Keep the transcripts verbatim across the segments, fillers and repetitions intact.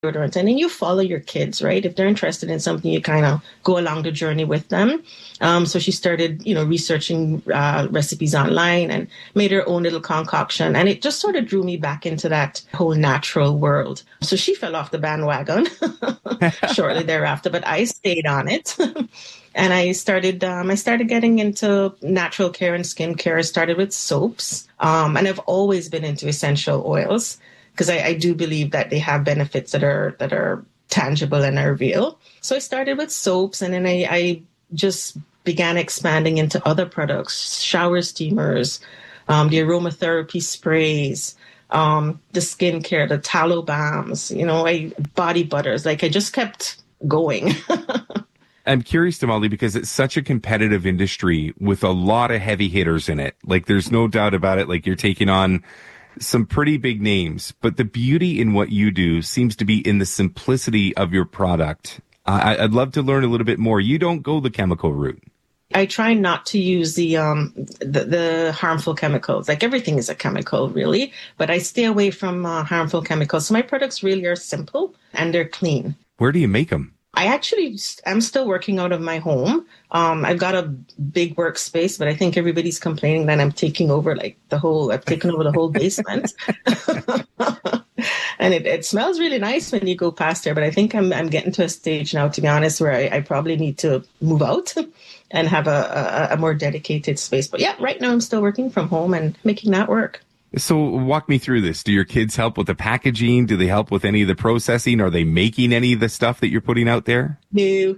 deodorant. And then you follow your kids, right? If they're interested in something, you kind of go along the journey with them. Um, so she started, you know, researching uh, recipes online and made her own little concoction. And it just sort of drew me back into that whole natural world. So she fell off the bandwagon shortly thereafter, but I stayed on it. And I started, um, I started getting into natural care and skincare. I started with soaps. Um, and I've always been into essential oils, because I, I do believe that they have benefits that are that are tangible and are real. So I started with soaps, and then I, I just began expanding into other products, shower steamers, um, the aromatherapy sprays, um, the skincare, the tallow balms, you know, I, body butters. Like I just kept going. I'm curious, Damali, because it's such a competitive industry with a lot of heavy hitters in it. Like there's no doubt about it. Like you're taking on some pretty big names, but the beauty in what you do seems to be in the simplicity of your product. I, I'd love to learn a little bit more. You don't go the chemical route. I try not to use the, um, the the harmful chemicals. Like everything is a chemical, really, but I stay away from uh, harmful chemicals. So my products really are simple and they're clean. Where do you make them? I actually, I'm still working out of my home. Um, I've got a big workspace, but I think everybody's complaining that I'm taking over like the whole, I've taken over the whole basement. And it, it smells really nice when you go past there. But I think I'm I'm getting to a stage now, to be honest, where I, I probably need to move out and have a, a, a more dedicated space. But yeah, right now I'm still working from home and making that work. So walk me through this. Do your kids help with the packaging? Do they help with any of the processing? Are they making any of the stuff that you're putting out there? No,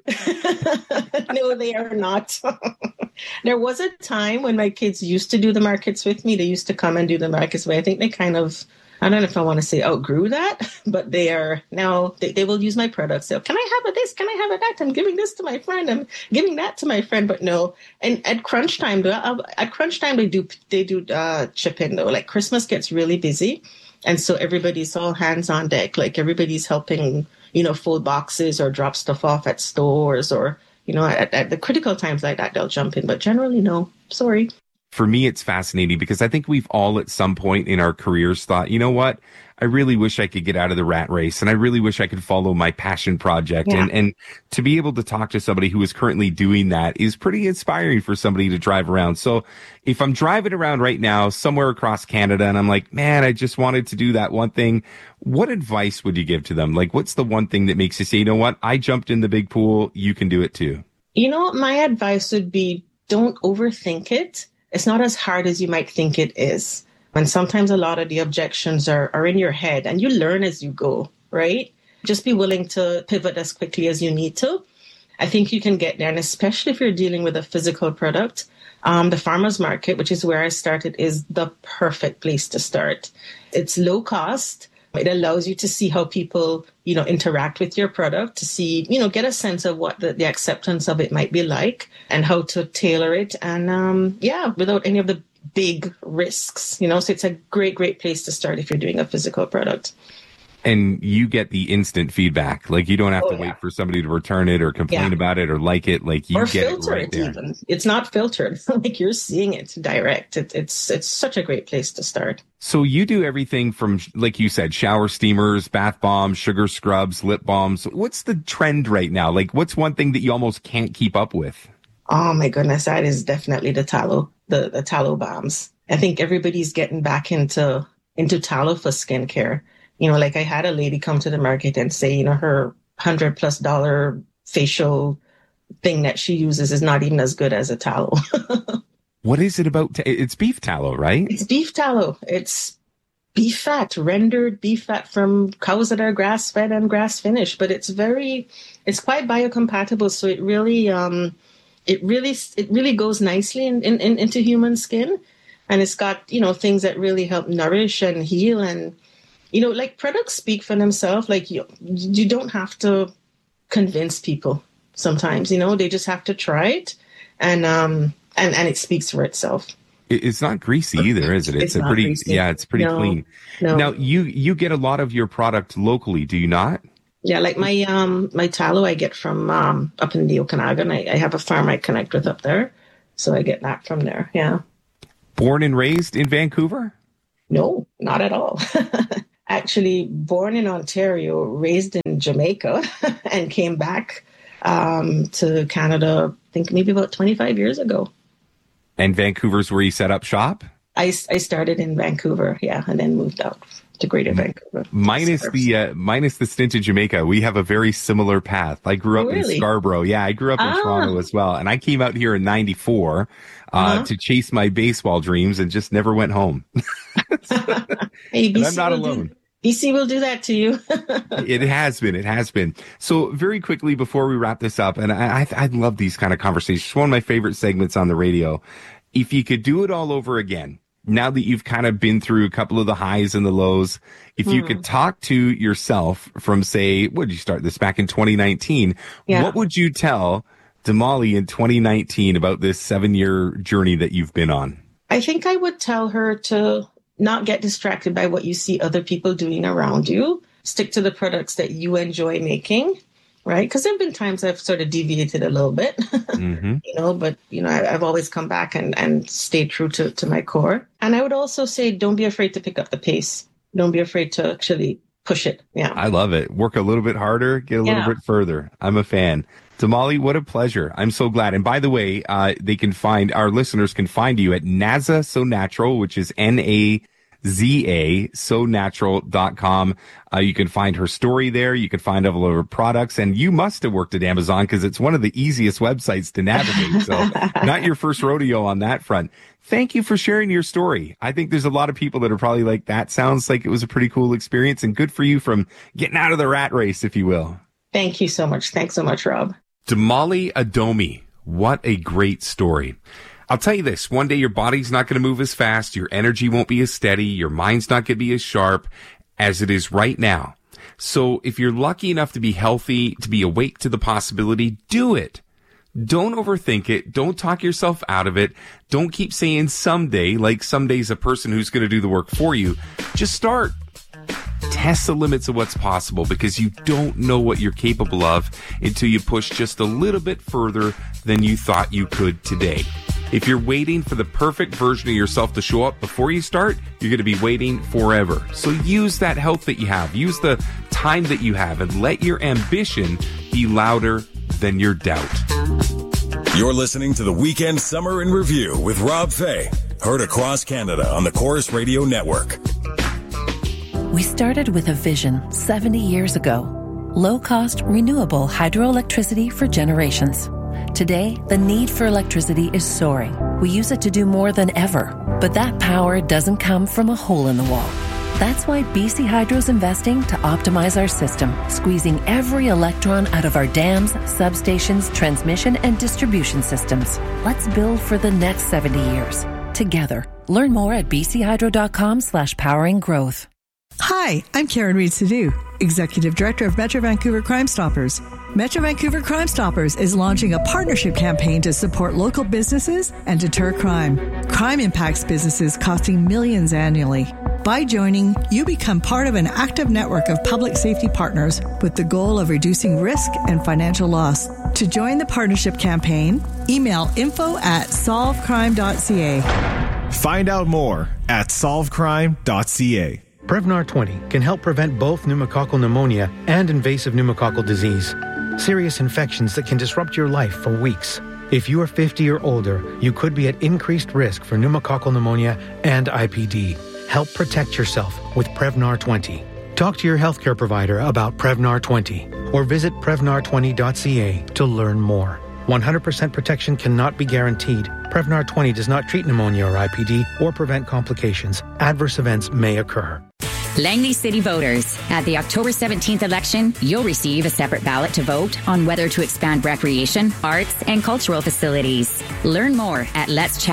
no, they are not. There was a time when my kids used to do the markets with me. They used to come and do the markets, but I think they kind of, I don't know if I want to say outgrew that, but they are now, they, they will use my products. So can I have a this? Can I have a that? I'm giving this to my friend. I'm giving that to my friend, but no. And at crunch time, at crunch time, they do, they do uh, chip in though. Like Christmas gets really busy. And so everybody's all hands on deck. Like everybody's helping, you know, fold boxes or drop stuff off at stores or, you know, at, at the critical times like that, they'll jump in. But generally, no, sorry. For me, it's fascinating because I think we've all at some point in our careers thought, you know what? I really wish I could get out of the rat race and I really wish I could follow my passion project. Yeah. And, and to be able to talk to somebody who is currently doing that is pretty inspiring for somebody to drive around. So if I'm driving around right now somewhere across Canada and I'm like, man, I just wanted to do that one thing, what advice would you give to them? Like, what's the one thing that makes you say, you know what? I jumped in the big pool. You can do it too. You know, my advice would be don't overthink it. It's not as hard as you might think it is. And sometimes a lot of the objections are, are in your head and you learn as you go, right? Just be willing to pivot as quickly as you need to. I think you can get there. And especially if you're dealing with a physical product, um, the farmer's market, which is where I started, is the perfect place to start. It's low cost. It allows you to see how people, you know, interact with your product, to see, you know, get a sense of what the, the acceptance of it might be like and how to tailor it. And um, yeah, without any of the big risks, you know, so it's a great, great place to start if you're doing a physical product. And you get the instant feedback. Like you don't have oh, to yeah. wait for somebody to return it or complain yeah. about it or like it. Like you or get filter it right it there. Even. It's not filtered. Like you're seeing it direct. It, it's it's such a great place to start. So you do everything from, like you said, shower steamers, bath bombs, sugar scrubs, lip balms. What's the trend right now? Like what's one thing that you almost can't keep up with? Oh my goodness, that is definitely the tallow, the, the tallow bombs. I think everybody's getting back into into tallow for skincare. You know, like I had a lady come to the market and say, you know, her hundred plus dollar facial thing that she uses is not even as good as a tallow. What is it about? T- it's beef tallow, right? It's beef tallow. It's beef fat, rendered beef fat from cows that are grass fed and grass finished. But it's very, it's quite biocompatible. So it really, um, it really, it really goes nicely in, in, in, into human skin. And it's got, you know, things that really help nourish and heal. And, you know, like products speak for themselves. Like you, you don't have to convince people sometimes, you know, they just have to try it. And, um, and, and it speaks for itself. It's not greasy either, is it? It's, it's a pretty, greasy. yeah, it's pretty no, clean. No. Now you, you get a lot of your product locally, do you not? Yeah, like my, um, my tallow I get from, um, up in the Okanagan. I, I have a farm I connect with up there. So I get that from there. Yeah. Born and raised in Vancouver? No, not at all. actually born in Ontario, raised in Jamaica, and came back um, to Canada, I think maybe about twenty-five years ago. And Vancouver's where you set up shop? I, I started in Vancouver, yeah, and then moved out to Greater Vancouver. Minus the uh, minus the stint in Jamaica, we have a very similar path. I grew up oh, really? in Scarborough. Yeah, I grew up in ah. Toronto as well. And I came out here in ninety-four uh, uh-huh. to chase my baseball dreams and just never went home. Hey, and I'm not alone. Do, B C will do that to you. It has been. It has been. So very quickly before we wrap this up, and I, I, I love these kind of conversations. It's one of my favorite segments on the radio. If you could do it all over again, now that you've kind of been through a couple of the highs and the lows, if you hmm. could talk to yourself from, say, what did you start this back in twenty nineteen? Yeah. What would you tell Damali in twenty nineteen about this seven-year journey that you've been on? I think I would tell her to not get distracted by what you see other people doing around you. Stick to the products that you enjoy making, right? Because there have been times I've sort of deviated a little bit, mm-hmm. you know, but, you know, I, I've always come back and, and stayed true to, to my core. And I would also say, don't be afraid to pick up the pace. Don't be afraid to actually push it. Yeah. I love it. Work a little bit harder, get a yeah. little bit further. I'm a fan. Damali, what a pleasure. I'm so glad. And by the way, uh, they can find, our listeners can find you at Naza So Natural, which is N A Z A, so natural dot com. Uh, you can find her story there. You can find all of her products. And you must have worked at Amazon because it's one of the easiest websites to navigate. So not your first rodeo on that front. Thank you for sharing your story. I think there's a lot of people that are probably like, that sounds like it was a pretty cool experience, and good for you from getting out of the rat race, if you will. Thank you so much. Thanks so much, Rob. Damali Adomi. What a great story. I'll tell you this, one day your body's not going to move as fast, your energy won't be as steady, your mind's not going to be as sharp as it is right now. So if you're lucky enough to be healthy, to be awake to the possibility, do it. Don't overthink it. Don't talk yourself out of it. Don't keep saying someday, like someday's a person who's going to do the work for you. Just start. Test the limits of what's possible, because you don't know what you're capable of until you push just a little bit further than you thought you could today. If you're waiting for the perfect version of yourself to show up before you start, you're going to be waiting forever. So use that health that you have. Use the time that you have, and let your ambition be louder than your doubt. You're listening to the Weekend Summer in Review with Rob Fay. Heard across Canada on the Chorus Radio Network. We started with a vision seventy years ago. Low-cost, renewable hydroelectricity for generations. Today, the need for electricity is soaring. We use it to do more than ever. But that power doesn't come from a hole in the wall. That's why B C Hydro's investing to optimize our system, squeezing every electron out of our dams, substations, transmission, and distribution systems. Let's build for the next seventy years. Together. Learn more at bchydro.com slash powering growth. Hi, I'm Karen Reed Sadu, Executive Director of Metro Vancouver Crime Stoppers. Metro Vancouver Crime Stoppers is launching a partnership campaign to support local businesses and deter crime. Crime impacts businesses costing millions annually. By joining, you become part of an active network of public safety partners with the goal of reducing risk and financial loss. To join the partnership campaign, email info at solve crime dot c a. Find out more at solve crime dot c a. Prevnar twenty can help prevent both pneumococcal pneumonia and invasive pneumococcal disease, serious infections that can disrupt your life for weeks. If you are fifty or older, you could be at increased risk for pneumococcal pneumonia and I P D. Help protect yourself with Prevnar twenty. Talk to your healthcare provider about Prevnar twenty or visit prevnar twenty dot c a to learn more. one hundred percent protection cannot be guaranteed. Prevnar twenty does not treat pneumonia or I P D or prevent complications. Adverse events may occur. Langley City voters, at the October seventeenth election, you'll receive a separate ballot to vote on whether to expand recreation, arts, and cultural facilities. Learn more at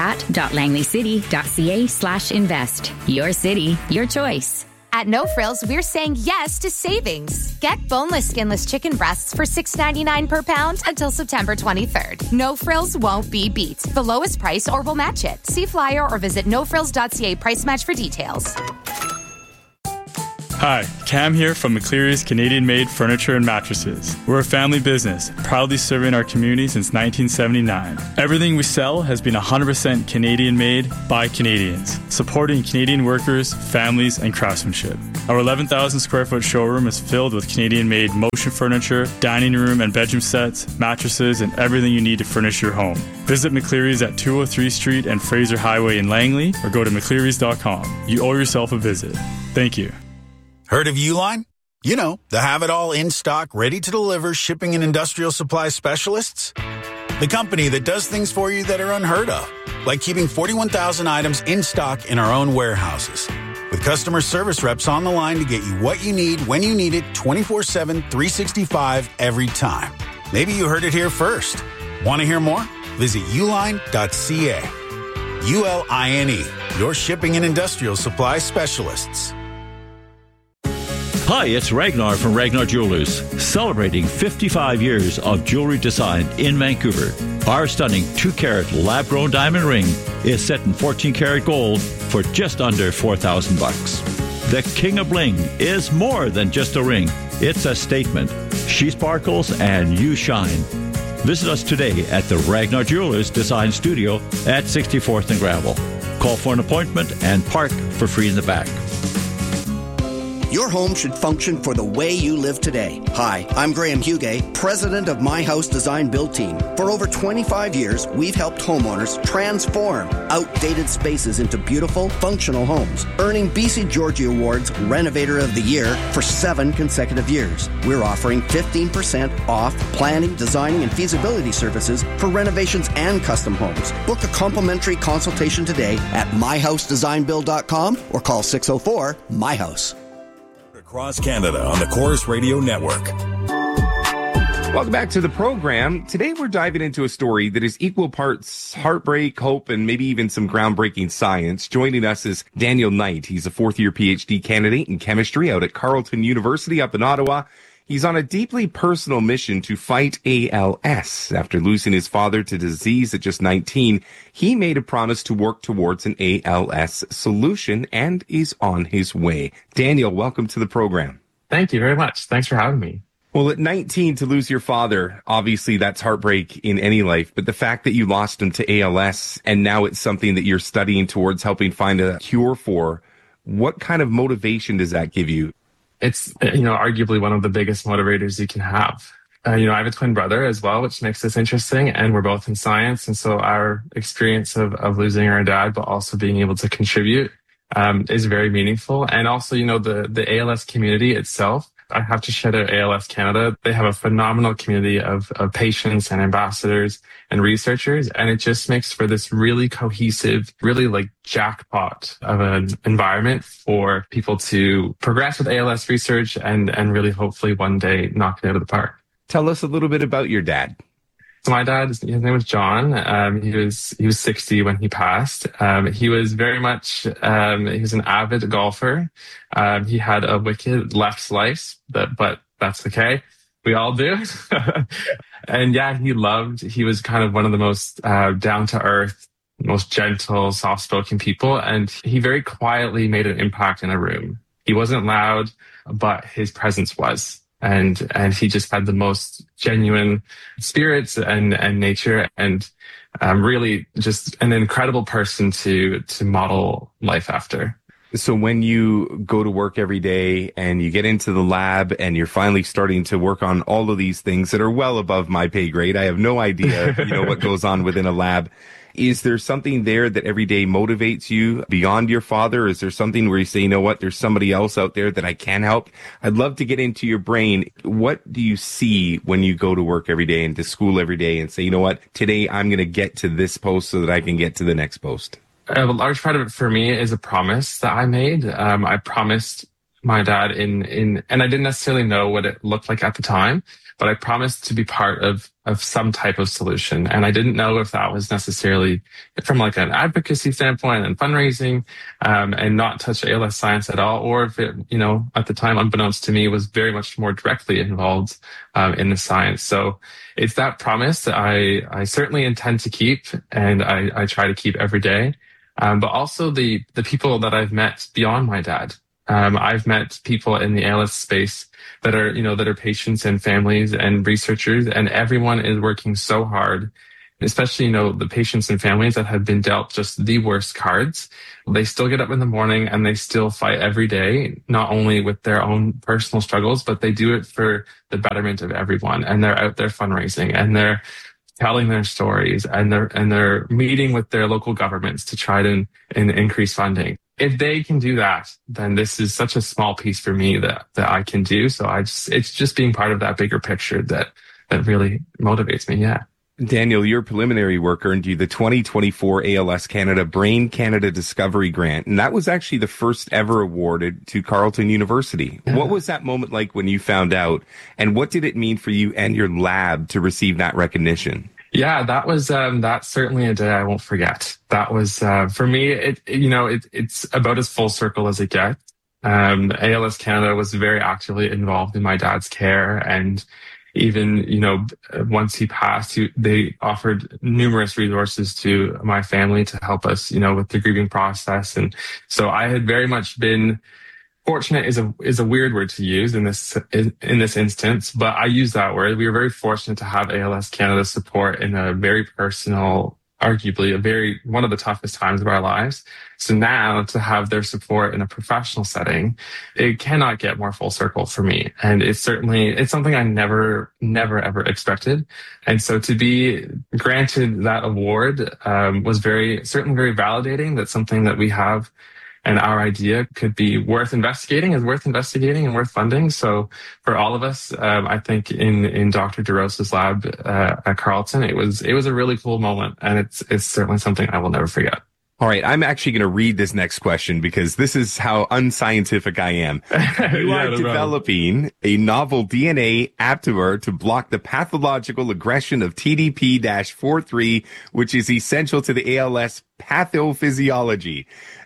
letschat.langleycity.ca slash invest. Your city, your choice. At No Frills, we're saying yes to savings. Get boneless, skinless chicken breasts for six ninety-nine per pound until September twenty-third. No Frills won't be beat. The lowest price or we'll match it. See flyer or visit no frills dot c a price match for details. Hi, Cam here from McCleary's Canadian-made furniture and mattresses. We're a family business, proudly serving our community since nineteen seventy-nine. Everything we sell has been one hundred percent Canadian-made by Canadians, supporting Canadian workers, families, and craftsmanship. Our eleven thousand square foot showroom is filled with Canadian-made motion furniture, dining room and bedroom sets, mattresses, and everything you need to furnish your home. Visit McCleary's at two oh three Street and Fraser Highway in Langley, or go to mcclearys dot com. You owe yourself a visit. Thank you. Heard of Uline? You know, the have-it-all in-stock, ready-to-deliver shipping and industrial supply specialists. The company that does things for you that are unheard of, like keeping forty-one thousand items in stock in our own warehouses. With customer service reps on the line to get you what you need when you need it twenty-four seven, three sixty-five every time. Maybe you heard it here first. Want to hear more? Visit uline dot c a. U L I N E, your shipping and industrial supply specialists. Hi, it's Ragnar from Ragnar Jewelers, celebrating fifty-five years of jewelry design in Vancouver. Our stunning two-carat lab-grown diamond ring is set in fourteen karat gold for just under four thousand bucks. The King of Bling is more than just a ring. It's a statement. She sparkles and you shine. Visit us today at the Ragnar Jewelers Design Studio at sixty-fourth and Gravel. Call for an appointment and park for free in the back. Your home should function for the way you live today. Hi, I'm Graham Hugay, president of My House Design Build Team. For over twenty-five years, we've helped homeowners transform outdated spaces into beautiful, functional homes, earning B C Georgie Awards Renovator of the Year for seven consecutive years. We're offering fifteen percent off planning, designing, and feasibility services for renovations and custom homes. Book a complimentary consultation today at my house design build dot com or call six oh four, M Y house. Across Canada on the Chorus Radio Network. Welcome back to the program. Today we're diving into a story that is equal parts heartbreak, hope, and maybe even some groundbreaking science. Joining us is Daniel Knight. He's a fourth year P H D candidate in chemistry out at Carleton University up in Ottawa. He's on a deeply personal mission to fight A L S. After losing his father to disease at just nineteen, he made a promise to work towards an A L S solution and is on his way. Daniel, welcome to the program. Thank you very much. Thanks for having me. Well, at nineteen, to lose your father, obviously that's heartbreak in any life, but the fact that you lost him to A L S and now it's something that you're studying towards helping find a cure for, what kind of motivation does that give you? It's, you know, arguably one of the biggest motivators you can have. Uh, you know, I have a twin brother as well, which makes this interesting, and we're both in science. And so our experience of, of losing our dad, but also being able to contribute, um, is very meaningful. And also, you know, the, the A L S community itself, I have to shout out A L S Canada. They have a phenomenal community of, of patients and ambassadors and researchers. And it just makes for this really cohesive, really like jackpot of an environment for people to progress with A L S research and, and really hopefully one day knock it out of the park. Tell us a little bit about your dad. So my dad, his name was John. Um, he was, he was sixty when he passed. Um, he was very much, um, he was an avid golfer. Um, he had a wicked left slice, but, but that's okay. We all do. And yeah, he loved, he was kind of one of the most, uh, down to earth, most gentle, soft spoken people. And he very quietly made an impact in a room. He wasn't loud, but his presence was. And, and he just had the most genuine spirits and, and nature and, um, really just an incredible person to, to model life after. So when you go to work every day and you get into the lab and you're finally starting to work on all of these things that are well above my pay grade, I have no idea, you know, what goes on within a lab. Is there something there that every day motivates you beyond your father? Is there something where you say, you know what, there's somebody else out there that I can help? I'd love to get into your brain. What do you see when you go to work every day and to school every day and say, you know what, today I'm going to get to this post so that I can get to the next post? A large part of it for me is a promise that I made. Um, I promised my dad in, in, and I didn't necessarily know what it looked like at the time, but I promised to be part of, of some type of solution. And I didn't know if that was necessarily from like an advocacy standpoint and fundraising, um, and not touch A L S science at all, or if it, you know, at the time, unbeknownst to me, was very much more directly involved, um, in the science. So it's that promise that I, I certainly intend to keep, and I, I try to keep every day. Um, but also the, the people that I've met beyond my dad. Um, I've met people in the A L S space that are, you know, that are patients and families and researchers, and everyone is working so hard, especially, you know, the patients and families that have been dealt just the worst cards. They still get up in the morning and they still fight every day, not only with their own personal struggles, but they do it for the betterment of everyone. And they're out there fundraising and they're telling their stories and they're, and they're meeting with their local governments to try to in, increase funding. If they can do that, then this is such a small piece for me that, that I can do. So I just, it's just being part of that bigger picture that, that really motivates me. Yeah. Daniel, your preliminary work earned you the twenty twenty-four A L S Canada Brain Canada Discovery Grant, and that was actually the first ever awarded to Carleton University. Yeah. What was that moment like when you found out, and what did it mean for you and your lab to receive that recognition? Yeah, that was, um, that's certainly a day I won't forget. That was, uh, for me, it, it you know, it, it's about as full circle as it gets. Um, A L S Canada was very actively involved in my dad's care, and even, you know, once he passed, he, they offered numerous resources to my family to help us, you know, with the grieving process. And so I had very much been fortunate is a is a weird word to use in this in, in this instance, but I use that word. We were very fortunate to have A L S Canada support in a very personal, arguably a very one of the toughest times of our lives. So now to have their support in a professional setting, it cannot get more full circle for me. And it's certainly it's something I never never ever expected. And so to be granted that award um, was very certainly very validating. That's something that we have. And our idea could be worth investigating, is worth investigating and worth funding. So for all of us, um, I think in, in Doctor DeRosa's lab uh, at Carleton, it was it was a really cool moment. And it's it's certainly something I will never forget. All right, I'm actually going to read this next question because this is how unscientific I am. You yeah, are developing a novel D N A aptamer to block the pathological aggression of T D P forty-three, which is essential to the A L S pathophysiology.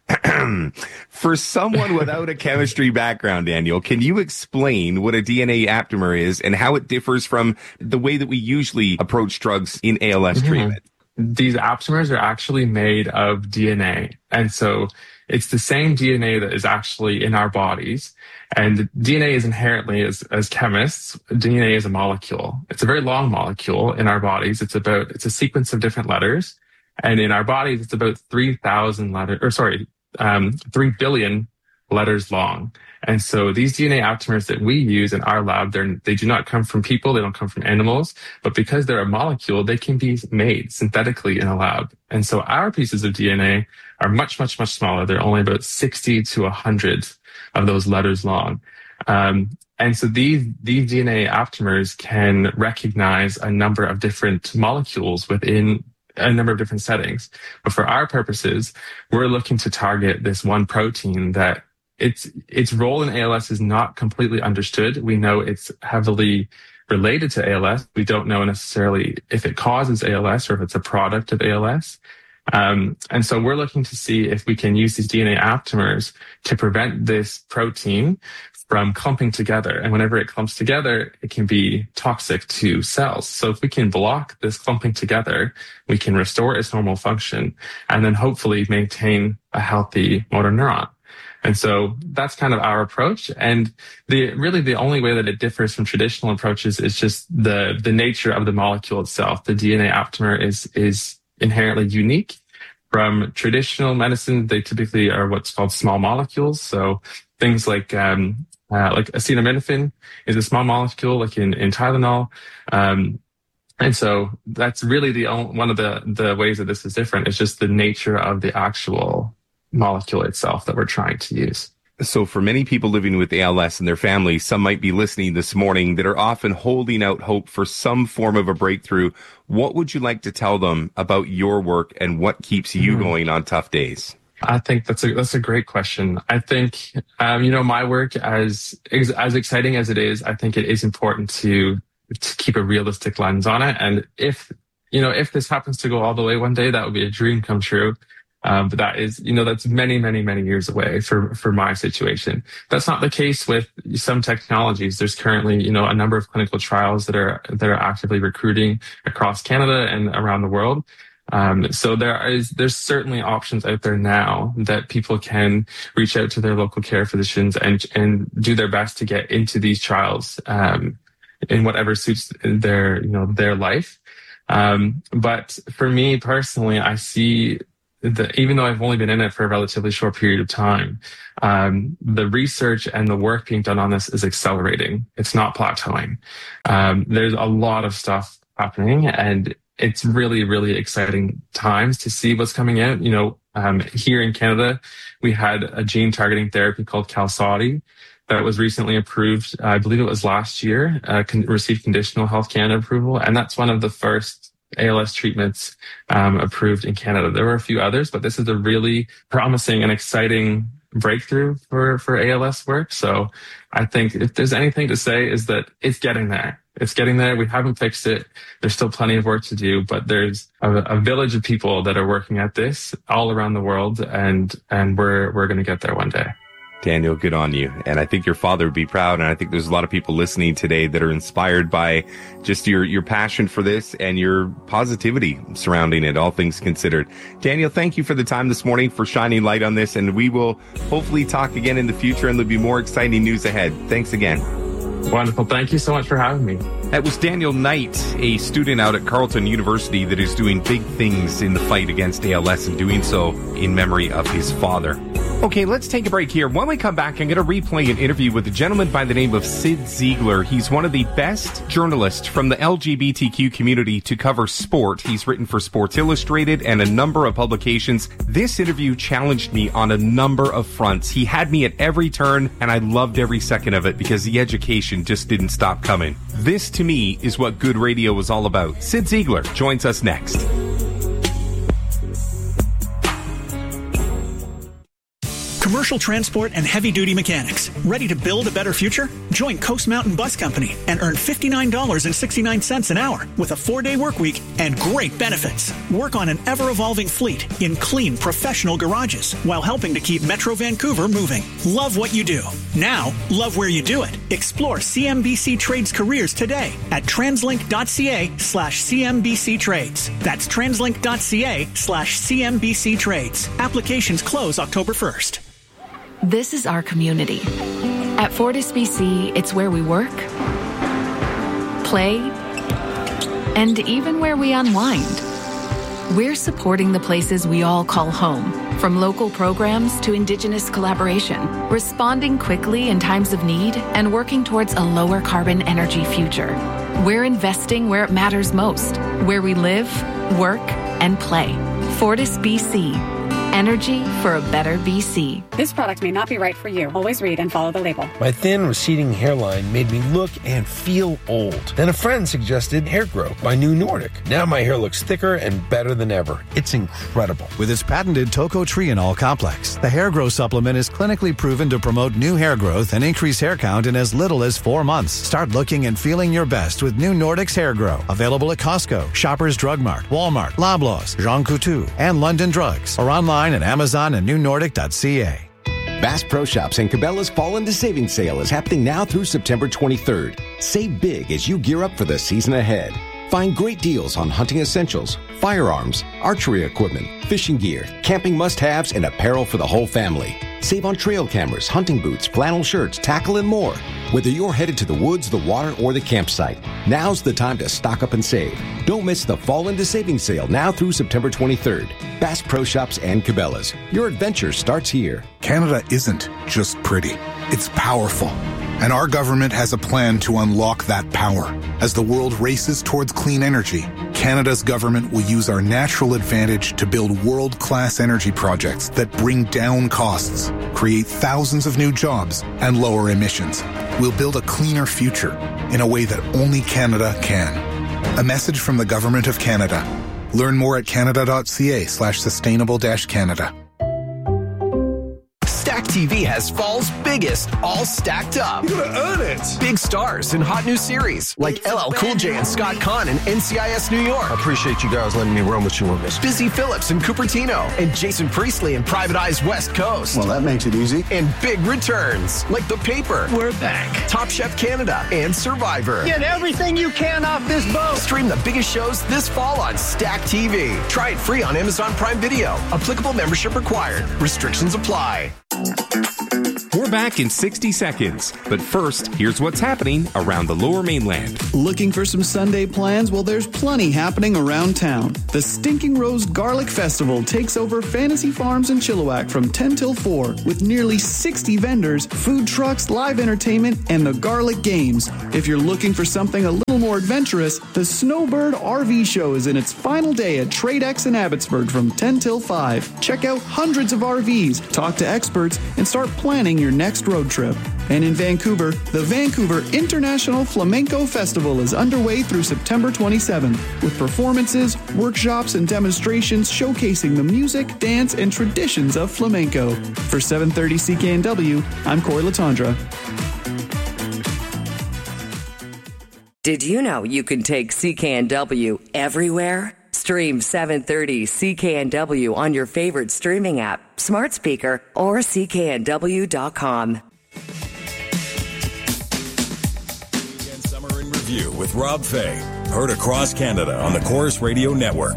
For someone without a chemistry background, Daniel, can you explain what a D N A aptamer is and how it differs from the way that we usually approach drugs in A L S mm-hmm. treatment? These aptamers are actually made of D N A. And so it's the same D N A that is actually in our bodies. And D N A is inherently, as, as chemists, D N A is a molecule. It's a very long molecule in our bodies. It's about, it's a sequence of different letters. And in our bodies, it's about three thousand letters, or sorry, um, three billion letters long. And so these D N A aptamers that we use in our lab, they're, they do not come from people. They don't come from animals, but because they're a molecule, they can be made synthetically in a lab. And so our pieces of D N A are much, much, much smaller. They're only about sixty to one hundred of those letters long. Um, and so these, these D N A aptamers can recognize a number of different molecules within a number of different settings. But for our purposes, we're looking to target this one protein that its its role in A L S is not completely understood. We know it's heavily related to A L S. We don't know necessarily if it causes A L S or if it's a product of A L S. Um, and so we're looking to see if we can use these D N A aptamers to prevent this protein from clumping together. And whenever it clumps together, it can be toxic to cells. So if we can block this clumping together, we can restore its normal function and then hopefully maintain a healthy motor neuron. And so that's kind of our approach. And the really the only way that it differs from traditional approaches is just the, the nature of the molecule itself. The D N A aptamer is, is inherently unique. From traditional medicine, they typically are what's called small molecules. So things like, um, uh, like acetaminophen is a small molecule, like in, in Tylenol. Um, and so that's really the only, one of the, the ways that this is different. It's just the nature of the actual molecule itself that we're trying to use. So for many people living with A L S and their families, some might be listening this morning that are often holding out hope for some form of a breakthrough. What would you like to tell them about your work and what keeps you mm. going on tough days? I think that's a, that's a great question. I think, um, you know, my work, as, as exciting as it is, I think it is important to, to keep a realistic lens on it. And if, you know, if this happens to go all the way one day, that would be a dream come true. Um, but that is, you know, that's many, many, many years away for, for my situation. That's not the case with some technologies. There's currently, you know, a number of clinical trials that are, that are actively recruiting across Canada and around the world. Um, so there is, there's certainly options out there now that people can reach out to their local care physicians and, and do their best to get into these trials, um, in whatever suits their, you know, their life. Um, but for me personally, I see that even though I've only been in it for a relatively short period of time, um, the research and the work being done on this is accelerating. It's not plateauing. Um, there's a lot of stuff happening, and it's really, really exciting times to see what's coming out. You know, um, here in Canada, we had a gene targeting therapy called Qalsody that was recently approved. I believe it was last year, uh, con- received conditional Health Canada approval. And that's one of the first A L S treatments um, approved in Canada. There were a few others, but this is a really promising and exciting breakthrough for, for A L S work. So I think if there's anything to say is that it's getting there. It's getting there. We haven't fixed it. There's still plenty of work to do, but there's a, a village of people that are working at this all around the world, and and we're we're going to get there one day. Daniel, good on you. And I think your father would be proud. And I think there's a lot of people listening today that are inspired by just your, your passion for this and your positivity surrounding it, all things considered. Daniel, thank you for the time this morning, for shining light on this. And we will hopefully talk again in the future, and there'll be more exciting news ahead. Thanks again. Wonderful. Thank you so much for having me. That was Daniel Knight, a student out at Carleton University that is doing big things in the fight against A L S, and doing so in memory of his father. Okay, let's take a break here. When we come back, I'm going to replay an interview with a gentleman by the name of Sid Ziegler. He's one of the best journalists from the L G B T Q community to cover sport. He's written for Sports Illustrated and a number of publications. This interview challenged me on a number of fronts. He had me at every turn, and I loved every second of it because the education just didn't stop coming. This, to me, is what good radio was all about. Sid Ziegler joins us next. Commercial transport and heavy-duty mechanics. Ready to build a better future? Join Coast Mountain Bus Company and earn fifty-nine dollars and sixty-nine cents an hour with a four-day work week and great benefits. Work on an ever-evolving fleet in clean, professional garages while helping to keep Metro Vancouver moving. Love what you do. Now, love where you do it. Explore C M B C Trades careers today at translink.ca slash CMBC Trades. That's translink.ca slash CMBC Trades. Applications close October first. This is our community. At Fortis B C, it's where we work, play, and even where we unwind. We're supporting the places we all call home, from local programs to Indigenous collaboration, responding quickly in times of need and working towards a lower carbon energy future. We're investing where it matters most, where we live, work, and play. Fortis B C. Energy for a better B C. This product may not be right for you. Always read and follow the label. My thin, receding hairline made me look and feel old. Then a friend suggested Hair Grow by New Nordic. Now my hair looks thicker and better than ever. It's incredible. With its patented tocotrienol complex, the Hair Grow supplement is clinically proven to promote new hair growth and increase hair count in as little as four months. Start looking and feeling your best with New Nordic's Hair Grow. Available at Costco, Shoppers Drug Mart, Walmart, Loblaws, Jean Coutu, and London Drugs. Or online at Amazon and new nordic dot c a. Bass Pro Shops and Cabela's Fall into Savings Sale is happening now through September twenty-third. Save big as you gear up for the season ahead. Find great deals on hunting essentials, firearms, archery equipment, fishing gear, camping must-haves, and apparel for the whole family. Save on trail cameras, hunting boots, flannel shirts, tackle, and more. Whether you're headed to the woods, the water, or the campsite, now's the time to stock up and save. Don't miss the Fall into Savings Sale now through September twenty-third. Bass Pro Shops and Cabela's. Your adventure starts here. Canada isn't just pretty. It's powerful. And our government has a plan to unlock that power. As the world races towards clean energy, Canada's government will use our natural advantage to build world-class energy projects that bring down costs, create thousands of new jobs, and lower emissions. We'll build a cleaner future in a way that only Canada can. A message from the Government of Canada. Learn more at canada.ca slash sustainable dash Canada. Stack T V has fall's big biggest all stacked up. You're gonna earn it. Big stars in hot new series like L L Cool J and Scott Conn in N C I S New York. I appreciate you guys letting me run with you on this. Busy Phillips in Cupertino and Jason Priestley in Private Eye's West Coast. Well, that makes it easy. And big returns like The Paper. We're back. Top Chef Canada and Survivor. Get everything you can off this boat. Stream the biggest shows this fall on Stack T V. Try it free on Amazon Prime Video. Applicable membership required. Restrictions apply. We're back in sixty seconds. But first, here's what's happening around the Lower Mainland. Looking for some Sunday plans? Well, there's plenty happening around town. The Stinking Rose Garlic Festival takes over Fantasy Farms in Chilliwack from ten till four with nearly sixty vendors, food trucks, live entertainment, and the Garlic Games. If you're looking for something a little more adventurous, the Snowbird R V Show is in its final day at TradeX in Abbotsford from ten till five. Check out hundreds of R Vs, talk to experts, and start planning your next road trip. And in Vancouver, the Vancouver International Flamenco Festival is underway through September twenty-seventh with performances, workshops, and demonstrations showcasing the music, dance, and traditions of flamenco. For seven thirty C K N W, I'm Corey Latondra. Did you know you can take C K N W everywhere? Stream seven thirty C K N W on your favorite streaming app, smart speaker, or C K N W dot com. Summer in Review with Rob Fay. Heard across Canada on the Chorus Radio Network.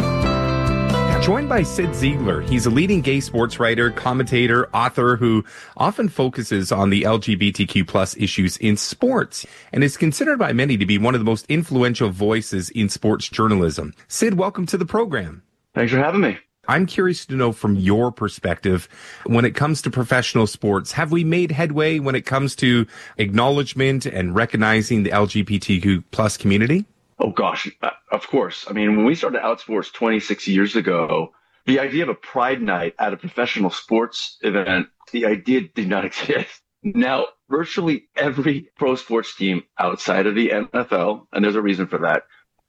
Joined by Sid Ziegler. He's a leading gay sports writer, commentator, author who often focuses on the L G B T Q plus issues in sports and is considered by many to be one of the most influential voices in sports journalism. Sid, welcome to the program. Thanks for having me. I'm curious to know from your perspective, when it comes to professional sports, have we made headway when it comes to acknowledgement and recognizing the L G B T Q plus community? Oh, gosh, of course. I mean, when we started Outsports twenty-six years ago, the idea of a pride night at a professional sports event, the idea did not exist. Now, virtually every pro sports team outside of the N F L, and there's a reason for that,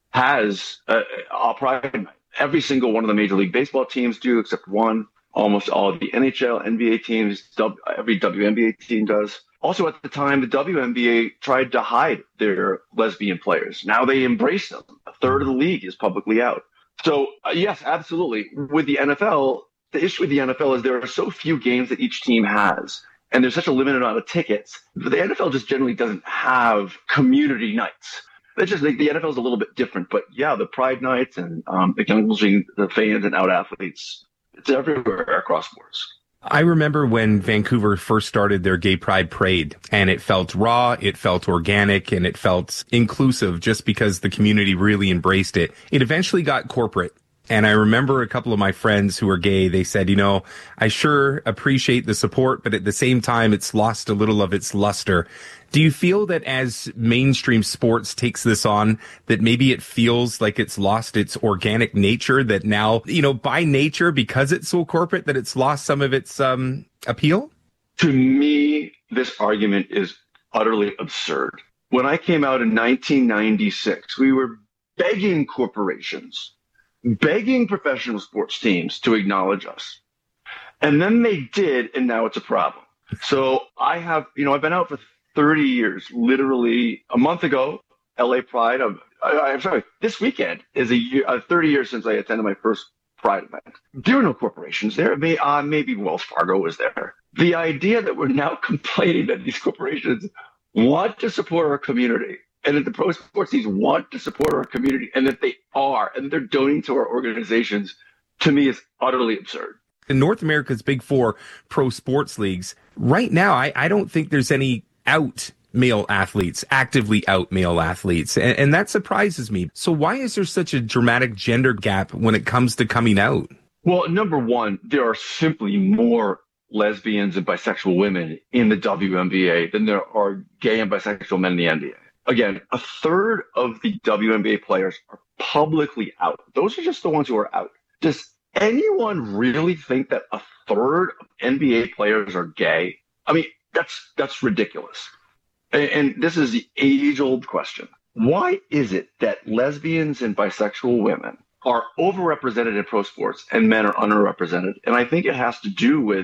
has a, a pride night. Every single one of the Major League Baseball teams do, except one. Almost all of the N H L, N B A teams, every W N B A team does. Also, at the time, the W N B A tried to hide their lesbian players. Now they embrace them. A third of the league is publicly out. So, uh, yes, absolutely. With the N F L, the issue with the N F L is there are so few games that each team has, and there's such a limited amount of tickets. The N F L just generally doesn't have community nights. That's just like the N F L is a little bit different. But, yeah, the pride nights and um, acknowledging the fans and out athletes, it's everywhere across sports. I remember when Vancouver first started their Gay Pride Parade, and it felt raw, it felt organic, and it felt inclusive just because the community really embraced it. It eventually got corporate. And I remember a couple of my friends who are gay, they said, you know, I sure appreciate the support, but at the same time, it's lost a little of its luster. Do you feel that as mainstream sports takes this on, that maybe it feels like it's lost its organic nature, that now, you know, by nature, because it's so corporate, that it's lost some of its um, appeal? To me, this argument is utterly absurd. When I came out in nineteen ninety-six, we were begging corporations, begging professional sports teams to acknowledge us. And then they did, and now it's a problem. So I have, you know, I've been out for thirty years. Literally a month ago, L A Pride, I'm, I, I'm sorry, this weekend is a year, uh, thirty years since I attended my first Pride event. There were no corporations there. May, uh, maybe Wells Fargo was there. The idea that we're now complaining that these corporations want to support our community and that the pro sports teams want to support our community and that they are, and they're donating to our organizations, to me is utterly absurd. In North America's big four pro sports leagues, right now, I, I don't think there's any out male athletes, actively out male athletes. And, and that surprises me. So why is there such a dramatic gender gap when it comes to coming out? Well, number one, there are simply more lesbians and bisexual women in the W N B A than there are gay and bisexual men in the N B A. Again, a third of the W N B A players are publicly out. Those are just the ones who are out. Does anyone really think that a third of N B A players are gay? I mean, that's that's ridiculous. And, and this is the age-old question. Why is it that lesbians and bisexual women are overrepresented in pro sports and men are underrepresented? And I think it has to do with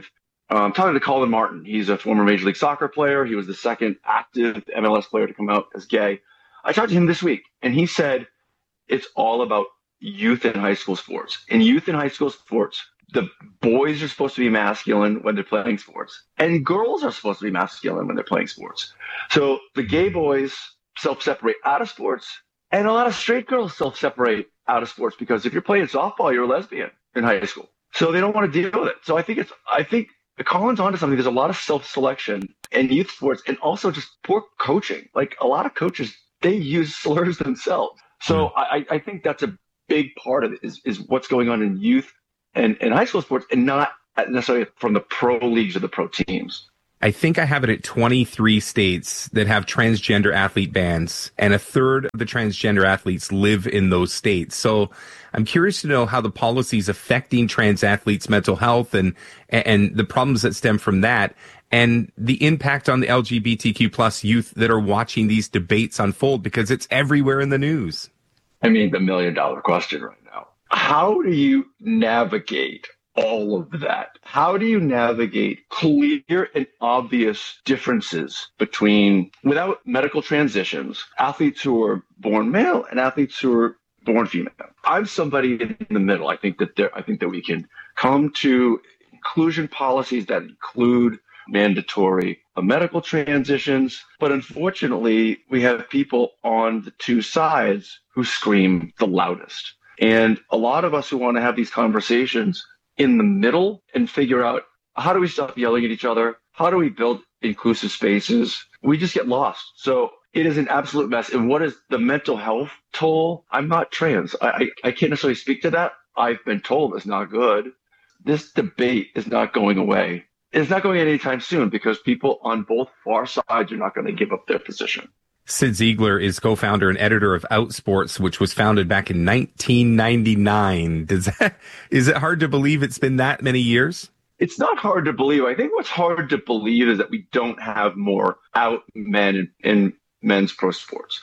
Um, talking to Colin Martin. He's a former Major League Soccer player. He was the second active M L S player to come out as gay. I talked to him this week, and he said it's all about youth and high school sports. In youth and high school sports, the boys are supposed to be masculine when they're playing sports, and girls are supposed to be masculine when they're playing sports. So the gay boys self-separate out of sports, and a lot of straight girls self-separate out of sports because if you're playing softball, you're a lesbian in high school. So they don't want to deal with it. So I think it's, I think Colin's onto something. There's a lot of self-selection in youth sports and also just poor coaching. Like a lot of coaches, they use slurs themselves. So mm. I, I think that's a big part of it is, is what's going on in youth and, and high school sports and not necessarily from the pro leagues or the pro teams. I think I have it at twenty-three states that have transgender athlete bans, and a third of the transgender athletes live in those states. So I'm curious to know how the policy is affecting trans athletes' mental health and and the problems that stem from that, and the impact on the L G B T Q plus youth that are watching these debates unfold, because it's everywhere in the news. I mean, the million dollar question right now. How do you navigate all of that? How do you navigate clear and obvious differences between, without medical transitions, athletes who are born male and athletes who are born female? I'm somebody in the middle. I think that there, I think that we can come to inclusion policies that include mandatory medical transitions, but unfortunately, we have people on the two sides who scream the loudest. And a lot of us who want to have these conversations in the middle and figure out how do we stop yelling at each other? How do we build inclusive spaces? We just get lost. So it is an absolute mess. And what is the mental health toll? I'm not trans. I, I, I can't necessarily speak to that. I've been told it's not good. This debate is not going away. It's not going anytime soon because people on both far sides are not going to give up their position. Sid Ziegler is co-founder and editor of Outsports, which was founded back in nineteen ninety-nine. Does that, is it hard to believe it's been that many years? It's not hard to believe. I think what's hard to believe is that we don't have more out men in, in men's pro sports.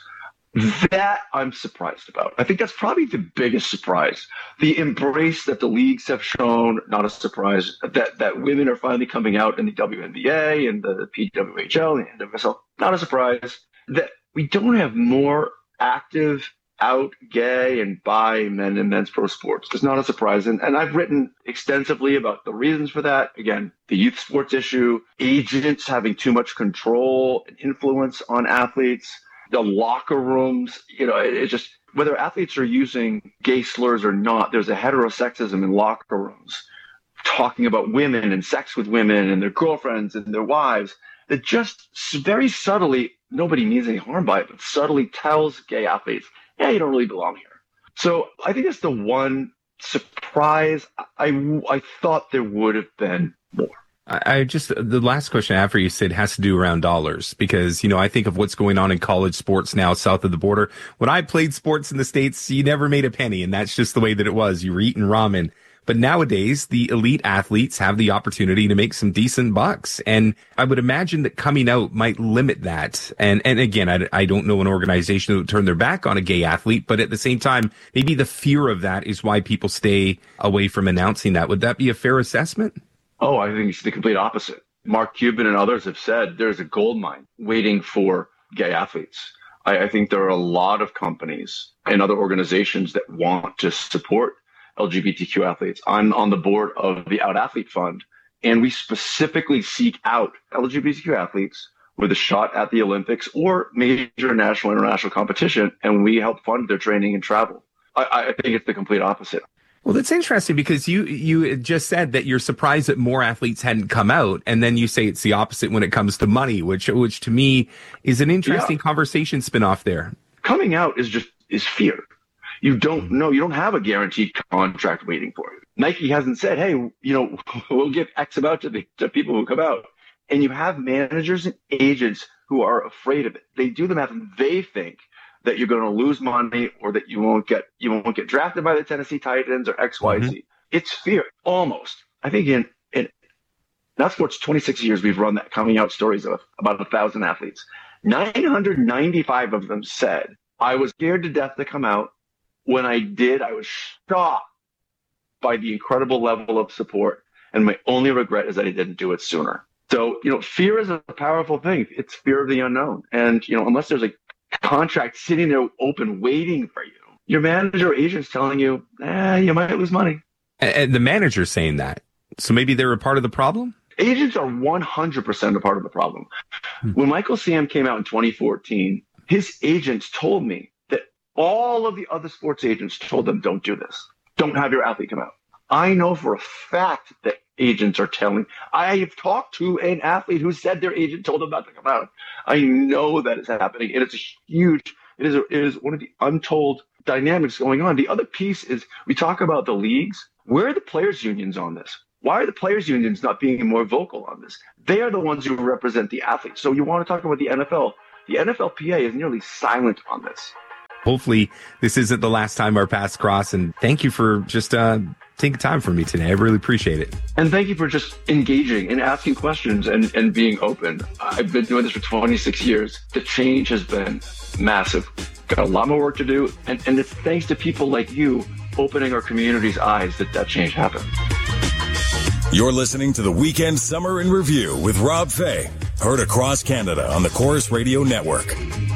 That I'm surprised about. I think that's probably the biggest surprise. The embrace that the leagues have shown, not a surprise. That that women are finally coming out in the W N B A and the P W H L and the N W S L, not a surprise. That we don't have more active out gay and bi men in men's pro sports. It's not a surprise. And, and I've written extensively about the reasons for that. Again, the youth sports issue, agents having too much control and influence on athletes, the locker rooms, you know, it, it just, whether athletes are using gay slurs or not, there's a heterosexism in locker rooms, talking about women and sex with women and their girlfriends and their wives that just very subtly, nobody means any harm by it, but subtly tells gay athletes, yeah, you don't really belong here. So I think it's the one surprise. I, I thought there would have been more. I just, the last question I have for you, Sid, has to do around dollars, because, you know, I think of what's going on in college sports now south of the border. When I played sports in the States, you never made a penny, and that's just the way that it was. You were eating ramen. But nowadays, the elite athletes have the opportunity to make some decent bucks. And I would imagine that coming out might limit that. And, and again, I, I don't know an organization that would turn their back on a gay athlete, but at the same time, maybe the fear of that is why people stay away from announcing that. Would that be a fair assessment? Oh, I think it's the complete opposite. Mark Cuban and others have said there's a gold mine waiting for gay athletes. I, I think there are a lot of companies and other organizations that want to support L G B T Q athletes. I'm on the board of the Out Athlete Fund, and we specifically seek out L G B T Q athletes with a shot at the Olympics or major national international competition, and we help fund their training and travel. I, I think it's the complete opposite. Well, that's interesting, because you you just said that you're surprised that more athletes hadn't come out, and then you say it's the opposite when it comes to money, which which to me is an interesting yeah. conversation spin-off there. Coming out is just is fear. You don't know. You don't have a guaranteed contract waiting for you. Nike hasn't said, hey, you know, we'll give X amount to the to people who come out. And you have managers and agents who are afraid of it. They do the math and they think that you're going to lose money or that you won't get you won't get drafted by the Tennessee Titans or X, Y, Z. Mm-hmm. It's fear, almost. I think in in Outsports, twenty-six years we've run that coming out stories of about a thousand athletes. nine hundred ninety-five of them said, I was scared to death to come out. When I did, I was shocked by the incredible level of support. And my only regret is that I didn't do it sooner. So, you know, fear is a powerful thing. It's fear of the unknown. And, you know, unless there's a contract sitting there open, waiting for you, your manager or agent's telling you, eh, you might lose money. And the manager's saying that. So maybe they're a part of the problem? Agents are one hundred percent a part of the problem. Hmm. When Michael Sam came out in twenty fourteen, his agents told me that all of the other sports agents told them, don't do this. Don't have your athlete come out. I know for a fact that agents are telling. I have talked to an athlete who said their agent told them not to come out. I know that it's happening. And it's a huge, it is, a, it is one of the untold dynamics going on. The other piece is we talk about the leagues. Where are the players' unions on this? Why are the players' unions not being more vocal on this? They are the ones who represent the athletes. So you want to talk about the N F L. The N F L P A is nearly silent on this. Hopefully this isn't the last time our paths cross. And thank you for just uh, taking time for me today. I really appreciate it. And thank you for just engaging and asking questions and, and being open. I've been doing this for twenty-six years. The change has been massive. Got a lot more work to do. And, and it's thanks to people like you opening our community's eyes that that change happened. You're listening to the Weekend Summer in Review with Rob Fay. Heard across Canada on the Chorus Radio Network.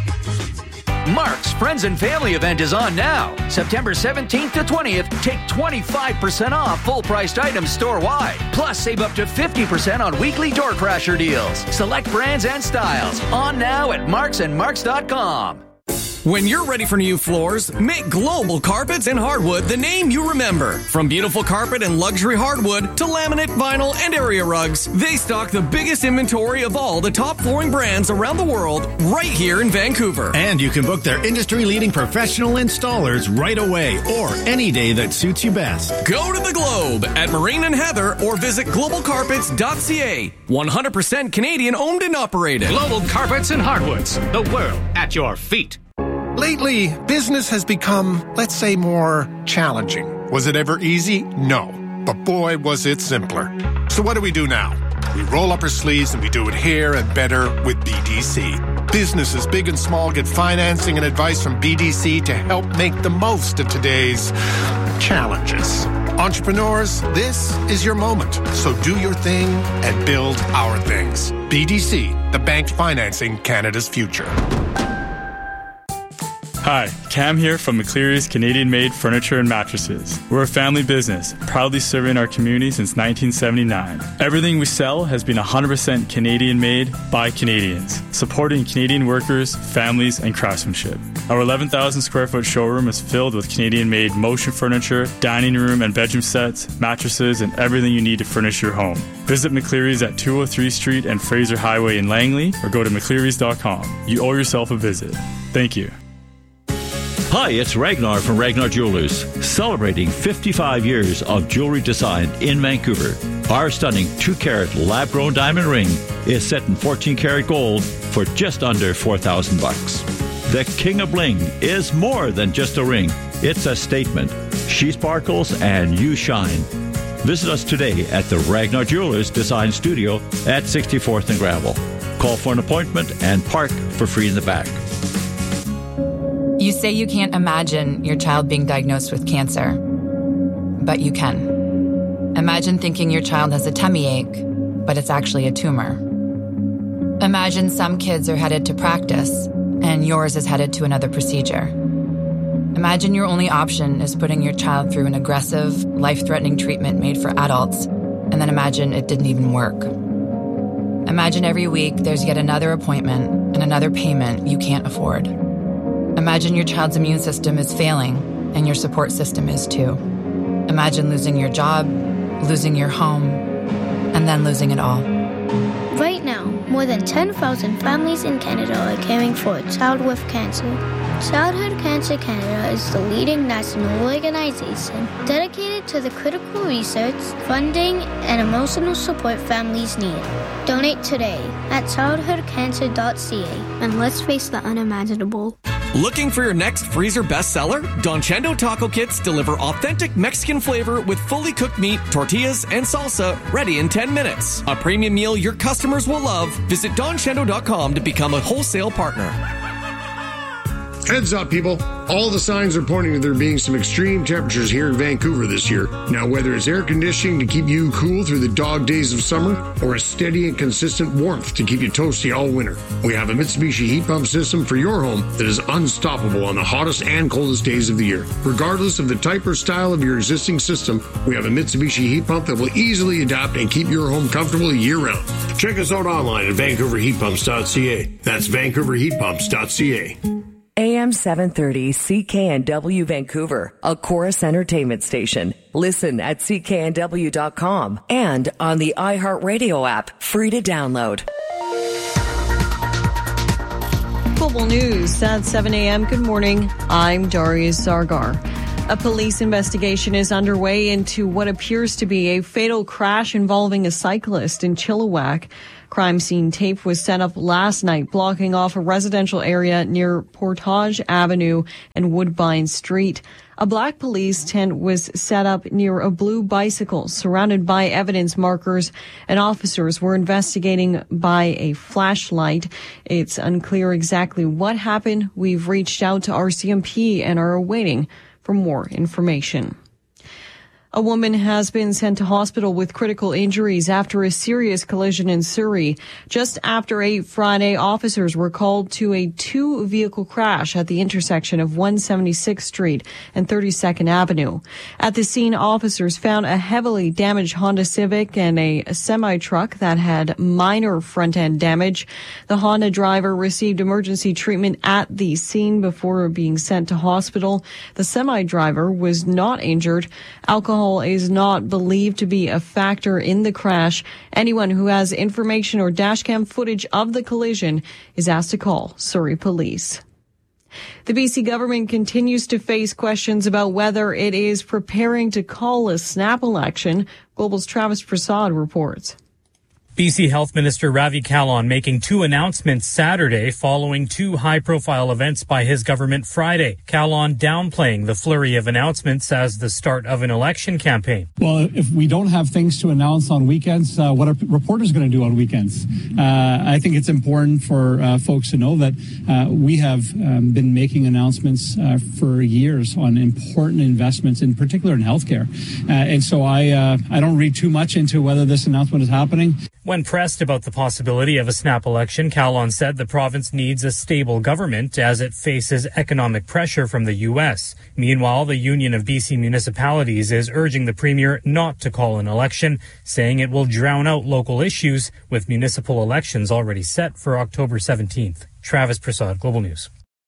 Mark's Friends and Family event is on now. September seventeenth to twentieth, take twenty-five percent off full-priced items store-wide. Plus, save up to fifty percent on weekly door crasher deals. Select brands and styles. On now at marks and marks dot com. When you're ready for new floors, make Global Carpets and Hardwood the name you remember. From beautiful carpet and luxury hardwood to laminate, vinyl, and area rugs, they stock the biggest inventory of all the top flooring brands around the world right here in Vancouver. And you can book their industry-leading professional installers right away or any day that suits you best. Go to the Globe at Marine and Heather or visit global carpets dot c a. one hundred percent Canadian owned and operated. Global Carpets and Hardwoods, the world at your feet. Lately, business has become, let's say, more challenging. Was it ever easy? No. But boy, was it simpler. So what do we do now? We roll up our sleeves and we do it here and better with B D C. Businesses big and small get financing and advice from B D C to help make the most of today's challenges. Entrepreneurs, this is your moment. So do your thing and build our things. B D C, the bank financing Canada's future. Hi, Cam here from McCleary's Canadian-made furniture and mattresses. We're a family business, proudly serving our community since nineteen seventy-nine. Everything we sell has been one hundred percent Canadian-made by Canadians, supporting Canadian workers, families, and craftsmanship. Our eleven thousand square foot showroom is filled with Canadian-made motion furniture, dining room and bedroom sets, mattresses, and everything you need to furnish your home. Visit McCleary's at two oh three Street and Fraser Highway in Langley, or go to mcclearys dot com. You owe yourself a visit. Thank you. Hi, it's Ragnar from Ragnar Jewelers, celebrating fifty-five years of jewelry design in Vancouver. Our stunning two-carat lab-grown diamond ring is set in fourteen karat gold for just under four thousand bucks. The King of Bling is more than just a ring. It's a statement. She sparkles and you shine. Visit us today at the Ragnar Jewelers Design Studio at sixty-fourth and Gravel. Call for an appointment and park for free in the back. You say you can't imagine your child being diagnosed with cancer, but you can. Imagine thinking your child has a tummy ache, but it's actually a tumor. Imagine some kids are headed to practice, and yours is headed to another procedure. Imagine your only option is putting your child through an aggressive, life-threatening treatment made for adults, and then imagine it didn't even work. Imagine every week there's yet another appointment and another payment you can't afford. Imagine your child's immune system is failing, and your support system is too. Imagine losing your job, losing your home, and then losing it all. Right now, more than ten thousand families in Canada are caring for a child with cancer. Childhood Cancer Canada is the leading national organization dedicated to the critical research, funding, and emotional support families need. Donate today at childhood cancer dot c a and let's face the unimaginable. Looking for your next freezer bestseller? Don Chendo Taco Kits deliver authentic Mexican flavor with fully cooked meat, tortillas, and salsa ready in ten minutes. A premium meal your customers will love. Visit don chendo dot com to become a wholesale partner. Heads up, people. All the signs are pointing to there being some extreme temperatures here in Vancouver this year. Now, whether it's air conditioning to keep you cool through the dog days of summer or a steady and consistent warmth to keep you toasty all winter, we have a Mitsubishi heat pump system for your home that is unstoppable on the hottest and coldest days of the year. Regardless of the type or style of your existing system, we have a Mitsubishi heat pump that will easily adapt and keep your home comfortable year-round. Check us out online at vancouver heat pumps dot c a. That's vancouver heat pumps dot c a. A M seven thirty C K N W Vancouver, a Chorus Entertainment station. Listen at c k n w dot com and on the iHeartRadio app, free to download. Global News at seven a.m. Good morning. I'm Darius Zargar. A police investigation is underway into what appears to be a fatal crash involving a cyclist in Chilliwack. Crime scene tape was set up last night, blocking off a residential area near Portage Avenue and Woodbine Street. A black police tent was set up near a blue bicycle, surrounded by evidence markers, and officers were investigating by a flashlight. It's unclear exactly what happened. We've reached out to R C M P and are awaiting for more information. A woman has been sent to hospital with critical injuries after a serious collision in Surrey. Just after eight Friday, officers were called to a two-vehicle crash at the intersection of one seventy-sixth Street and thirty-second Avenue. At the scene, officers found a heavily damaged Honda Civic and a semi-truck that had minor front-end damage. The Honda driver received emergency treatment at the scene before being sent to hospital. The semi-driver was not injured. Alcohol is not believed to be a factor in the crash. Anyone who has information or dashcam footage of the collision is asked to call Surrey Police. The B C government continues to face questions about whether it is preparing to call a snap election. Global's Travis Prasad reports. B C Health Minister Ravi Kahlon making two announcements Saturday following two high-profile events by his government Friday. Kahlon downplaying the flurry of announcements as the start of an election campaign. Well, if we don't have things to announce on weekends, uh, what are reporters going to do on weekends? Uh, I think it's important for uh, folks to know that uh, we have um, been making announcements uh, for years on important investments, in particular in healthcare. Uh, and so I, uh, I don't read too much into whether this announcement is happening. When pressed about the possibility of a snap election, Kahlon said the province needs a stable government as it faces economic pressure from the U S. Meanwhile, the Union of B C Municipalities is urging the Premier not to call an election, saying it will drown out local issues with municipal elections already set for October seventeenth. Travis Prasad, Global News.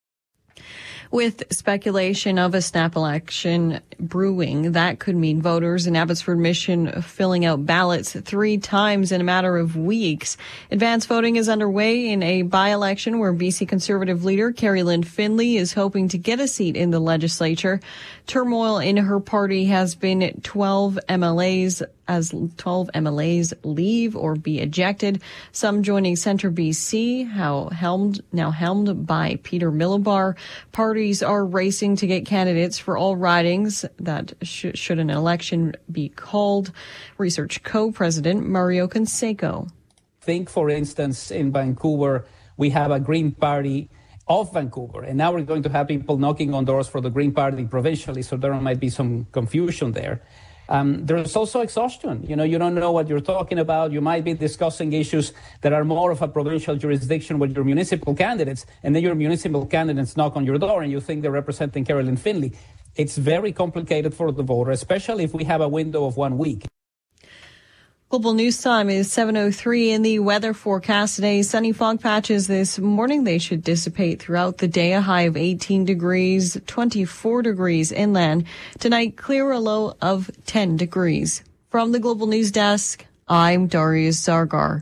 With speculation of a snap election brewing, that could mean voters in Abbotsford Mission filling out ballots three times in a matter of weeks. Advance voting is underway in a by-election where B C Conservative leader Carrie Lynn Findlay is hoping to get a seat in the legislature. Turmoil in her party has been twelve M L As as twelve M L As leave or be ejected. Some joining Centre B C, how helmed, now helmed by Peter Millibar. Parties are racing to get candidates for all ridings that sh- should an election be called. Research co-president Mario Canseco. Think, for instance, in Vancouver, we have a Green Party of Vancouver, and now we're going to have people knocking on doors for the Green Party provincially, so there might be some confusion there. Um, there's also exhaustion. You know, you don't know what you're talking about. You might be discussing issues that are more of a provincial jurisdiction with your municipal candidates, and then your municipal candidates knock on your door and you think they're representing Carrie Lynn Findlay. It's very complicated for the voter, especially if we have a window of one week. Global News Time is seven oh three. In the weather forecast today, sunny fog patches this morning. They should dissipate throughout the day. A high of eighteen degrees, twenty-four degrees inland. Tonight, clear, a low of ten degrees. From the Global News Desk, I'm Darius Zargar.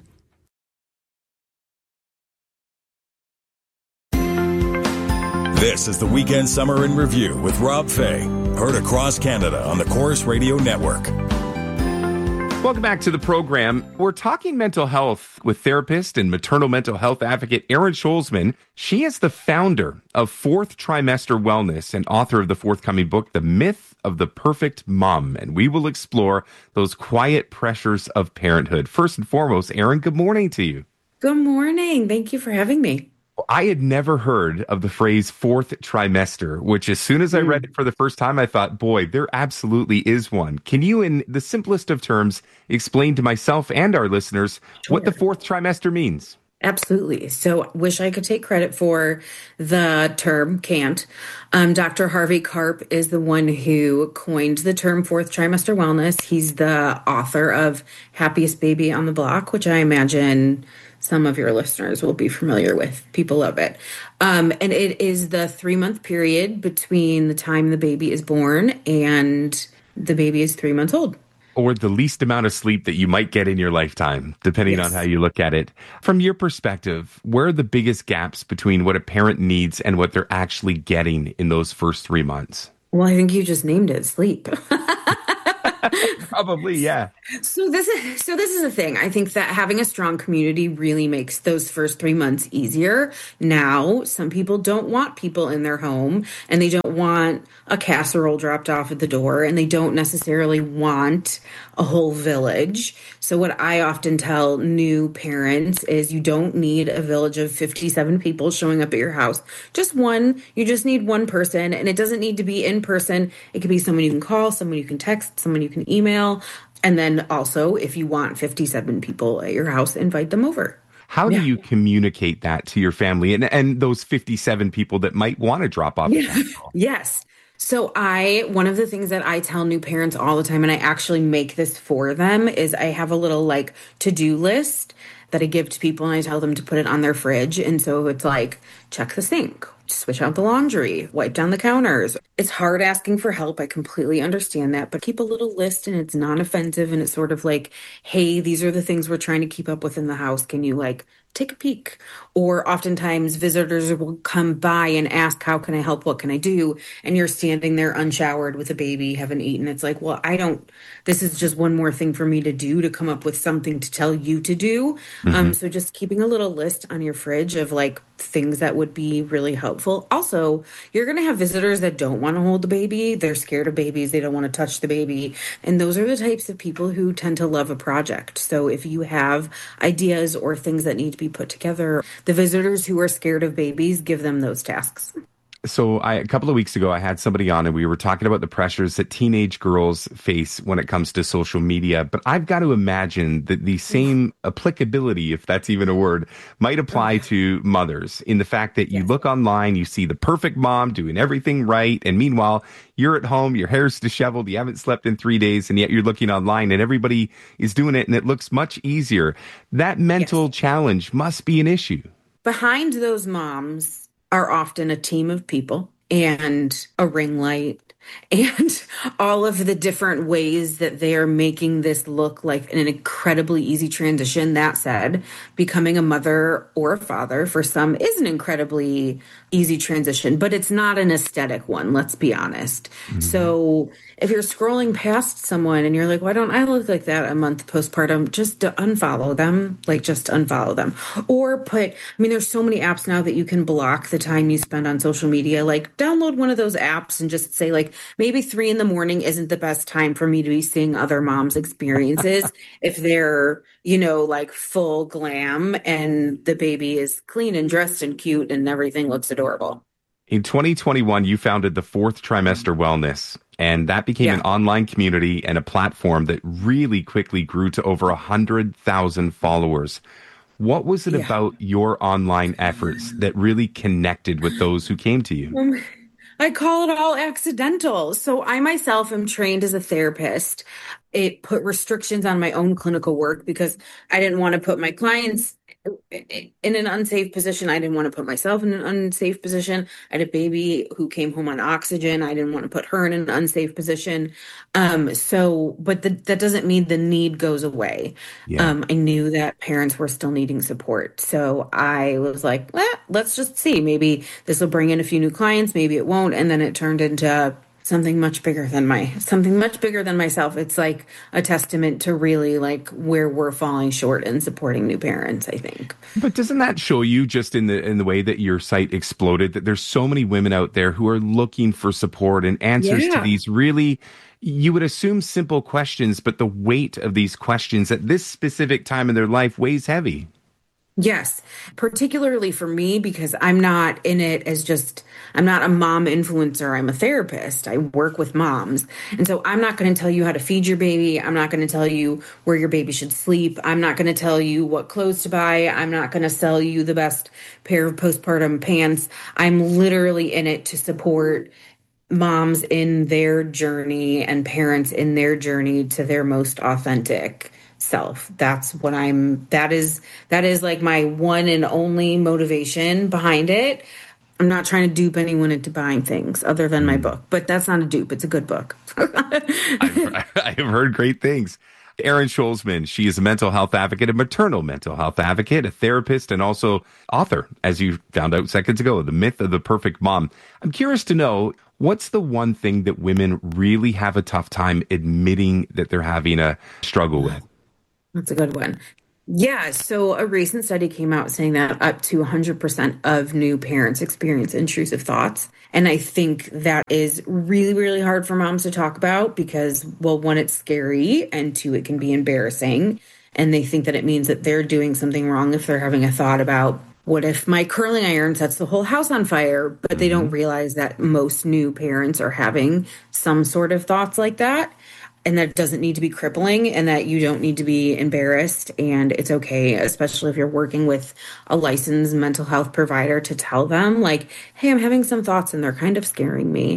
This is the Weekend Summer in Review with Rob Fay. Heard across Canada on the Chorus Radio Network. Welcome back to the program. We're talking mental health with therapist and maternal mental health advocate Erin Scholzman. She is the founder of Fourth Trimester Wellness and author of the forthcoming book, The Myth of the Perfect Mom. And we will explore those quiet pressures of parenthood. First and foremost, Erin, good morning to you. Good morning. Thank you for having me. I had never heard of the phrase fourth trimester, which as soon as I read it for the first time, I thought, boy, there absolutely is one. Can you, in the simplest of terms, explain to myself and our listeners Sure. what the fourth trimester means? Absolutely. So wish I could take credit for the term, can't. Um, Doctor Harvey Karp is the one who coined the term fourth trimester wellness. He's the author of Happiest Baby on the Block, which I imagine some of your listeners will be familiar with. People love it. Um, and it is the three-month period between the time the baby is born and the baby is three months old. Or the least amount of sleep that you might get in your lifetime, depending yes. on how you look at it. From your perspective, where are the biggest gaps between what a parent needs and what they're actually getting in those first three months? Well, I think you just named it, sleep. Probably, yeah. So this is so this is the thing. I think that having a strong community really makes those first three months easier. Now, some people don't want people in their home, and they don't want a casserole dropped off at the door, and they don't necessarily want a whole village. So what I often tell new parents is you don't need a village of fifty-seven people showing up at your house. Just one. You just need one person, and it doesn't need to be in person. It could be someone you can call, someone you can text, someone you can email. And then also, if you want fifty-seven people at your house, invite them over. How yeah. do you communicate that to your family and, and those fifty-seven people that might want to drop off? Yeah. Yes. So I, one of the things that I tell new parents all the time, and I actually make this for them, is I have a little like to-do list that I give to people, and I tell them to put it on their fridge. And so it's like, check the sink, switch out the laundry, wipe down the counters. It's hard asking for help. I completely understand that, but keep a little list, and it's non-offensive, and it's sort of like, hey, these are the things we're trying to keep up with in the house. Can you like take a peek? Or oftentimes visitors will come by and ask, how can I help? What can I do? And you're standing there unshowered with a baby, haven't eaten. It's like, well, I don't, this is just one more thing for me to do, to come up with something to tell you to do. Mm-hmm. Um, so just keeping a little list on your fridge of like things that would be really helpful. Also, you're going to have visitors that don't want to hold the baby. They're scared of babies. They don't want to touch the baby. And those are the types of people who tend to love a project. So if you have ideas or things that need to be put together, the visitors who are scared of babies, give them those tasks. So I, a couple of weeks ago, I had somebody on and we were talking about the pressures that teenage girls face when it comes to social media. But I've got to imagine that the same applicability, if that's even a word, might apply to mothers in the fact that you yes. look online, you see the perfect mom doing everything right. And meanwhile, you're at home, your hair's disheveled, you haven't slept in three days, and yet you're looking online and everybody is doing it and it looks much easier. That mental yes. challenge must be an issue. Behind those moms are often a team of people and a ring light and all of the different ways that they are making this look like an incredibly easy transition. That said, becoming a mother or a father for some is an incredibly easy transition, but it's not an aesthetic one, let's be honest. Mm-hmm. So if you're scrolling past someone and you're like, why don't I look like that a month postpartum? Just to unfollow them, like just unfollow them. Or put, I mean, there's so many apps now that you can block the time you spend on social media. Like download one of those apps and just say like, maybe three in the morning isn't the best time for me to be seeing other moms' experiences if they're, you know, like full glam and the baby is clean and dressed and cute and everything looks adorable. In twenty twenty-one, you founded the Fourth Trimester Wellness, and that became yeah. an online community and a platform that really quickly grew to over one hundred thousand followers. What was it yeah. about your online efforts that really connected with those who came to you? Um, I call it all accidental. So I myself am trained as a therapist. It put restrictions on my own clinical work because I didn't want to put my clients in an unsafe position. I didn't want to put myself in an unsafe position. I had a baby who came home on oxygen. I didn't want to put her in an unsafe position. Um, so, but the, that doesn't mean the need goes away. Yeah. Um, I knew that parents were still needing support. So I was like, eh, let's just see. Maybe this will bring in a few new clients. Maybe it won't. And then it turned into something much bigger than my, something much bigger than myself. It's like a testament to really like where we're falling short in supporting new parents, I think. But doesn't that show you just in the in the way that your site exploded, that there's so many women out there who are looking for support and answers yeah. to these really, you would assume simple questions, but the weight of these questions at this specific time in their life weighs heavy. Yes, particularly for me, because I'm not in it as just, I'm not a mom influencer. I'm a therapist. I work with moms. And so I'm not going to tell you how to feed your baby. I'm not going to tell you where your baby should sleep. I'm not going to tell you what clothes to buy. I'm not going to sell you the best pair of postpartum pants. I'm literally in it to support moms in their journey and parents in their journey to their most authentic self. That's what I'm, that is, that is like my one and only motivation behind it. I'm not trying to dupe anyone into buying things other than my book, but that's not a dupe. It's a good book. I've, I've heard great things. Erin Scholzman, she is a mental health advocate, a maternal mental health advocate, a therapist, and also author, as you found out seconds ago, The Myth of the Perfect Mom. I'm curious to know, what's the one thing that women really have a tough time admitting that they're having a struggle with? That's a good one. Yeah. So a recent study came out saying that up to one hundred percent of new parents experience intrusive thoughts. And I think that is really, really hard for moms to talk about because, well, one, it's scary, and two, it can be embarrassing. And they think that it means that they're doing something wrong if they're having a thought about, what if my curling iron sets the whole house on fire? But they don't realize that most new parents are having some sort of thoughts like that. And that doesn't need to be crippling, and that you don't need to be embarrassed, and it's okay, especially if you're working with a licensed mental health provider, to tell them like, hey, I'm having some thoughts and they're kind of scaring me.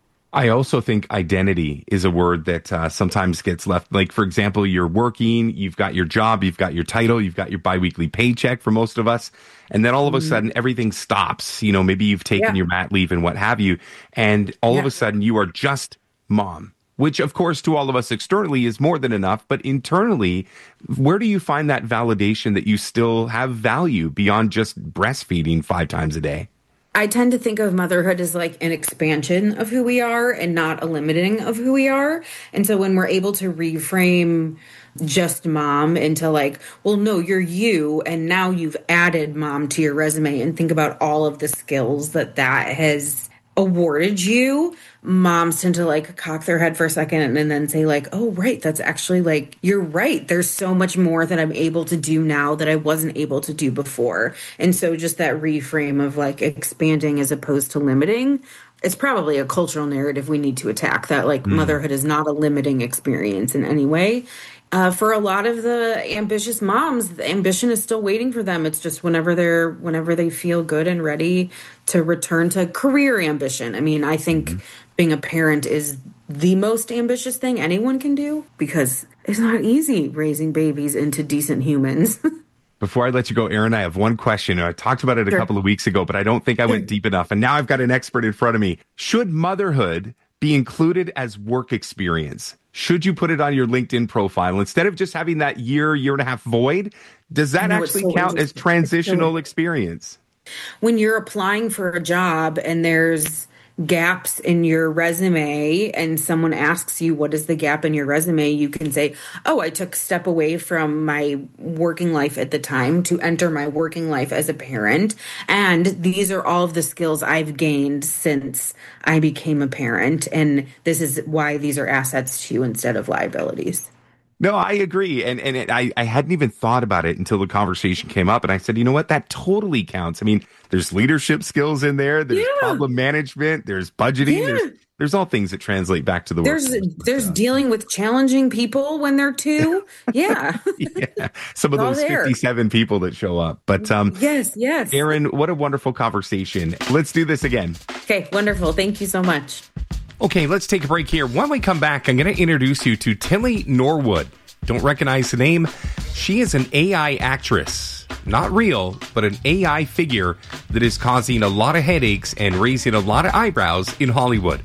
I also think identity is a word that uh, sometimes gets left. Like, for example, you're working, you've got your job, you've got your title, you've got your biweekly paycheck for most of us. And then all of a sudden, everything stops. You know, maybe you've taken yeah. your mat leave and what have you. And all yeah. of a sudden, you are just mom. Which, of course, to all of us externally is more than enough. But internally, where do you find that validation that you still have value beyond just breastfeeding five times a day? I tend to think of motherhood as like an expansion of who we are and not a limiting of who we are. And so when we're able to reframe just mom into like, well, no, you're you. And now you've added mom to your resume, and think about all of the skills that that has awarded you. Moms tend to like cock their head for a second and then say like, oh, right, that's actually like, you're right. There's so much more that I'm able to do now that I wasn't able to do before. And so just that reframe of like expanding as opposed to limiting, it's probably a cultural narrative we need to attack, that like mm. motherhood is not a limiting experience in any way. Uh, for a lot of the ambitious moms, the ambition is still waiting for them. It's just whenever they're, whenever they feel good and ready to return to career ambition. I mean, I think mm-hmm. being a parent is the most ambitious thing anyone can do, because it's not easy raising babies into decent humans. Before I let you go, Erin, I have one question. I talked about it a sure. couple of weeks ago, but I don't think I went deep enough. And now I've got an expert in front of me. Should motherhood be included as work experience? Should you put it on your LinkedIn profile instead of just having that year, year and a half void? Does that know, actually so count as transitional so, experience? When you're applying for a job and there's gaps in your resume and someone asks you, what is the gap in your resume? You can say, oh, I took a step away from my working life at the time to enter my working life as a parent. And these are all of the skills I've gained since I became a parent. And this is why these are assets to you instead of liabilities. No, I agree. And and it, I, I hadn't even thought about it until the conversation came up. And I said, you know what? That totally counts. I mean, there's leadership skills in there. There's yeah. problem management. There's budgeting. Yeah. There's, there's all things that translate back to the there's, work. There's so. dealing with challenging people when they're two. Yeah. yeah. Some of those fifty-seven people that show up. But um, yes, yes. Erin, what a wonderful conversation. Let's do this again. Okay, wonderful. Thank you so much. Okay, let's take a break here. When we come back, I'm going to introduce you to Tilly Norwood. Don't recognize the name? She is an A I actress. Not real, but an A I figure that is causing a lot of headaches and raising a lot of eyebrows in Hollywood.